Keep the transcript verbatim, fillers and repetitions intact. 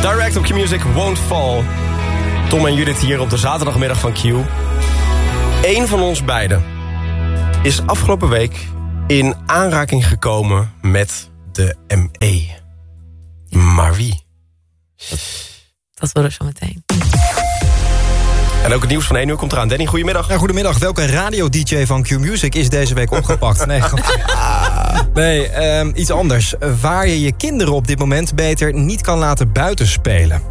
Direct op Q-Music, Won't Fall. Tom en Judith hier op de zaterdagmiddag van Q. Eén van ons beiden is afgelopen week in aanraking gekomen met de M E. Maar wie? Dat horen we zo meteen. En ook het nieuws van één uur komt eraan. Danny, goedemiddag. Ja, goedemiddag. Welke radio-D J van Q-Music is deze week opgepakt? Nee, nee um, iets anders. Waar je je kinderen op dit moment beter niet kan laten buitenspelen.